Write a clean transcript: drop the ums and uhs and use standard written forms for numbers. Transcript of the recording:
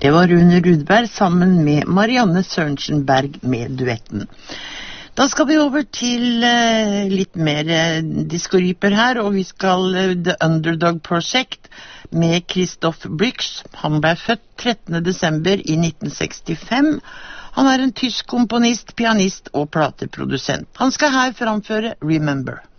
Det var Rune Rudberg sammen med Marianne Sørensen-Berg med duetten. Da skal vi over til litt mer diskoryper her, og vi skal The Underdog Project med Christoph Brücks. Han ble født 13. desember i 1965. Han er en tysk komponist, pianist og plateprodusent. Han skal her framføre Remember.